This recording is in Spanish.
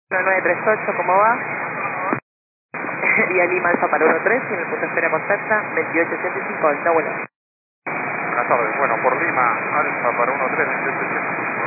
1938, ¿cómo va? Y a Lima Alfa para 13 y en el punto de espera contacta 2885, está bueno. Buenas tardes. Bueno, por Lima, Alfa para 13, 2885.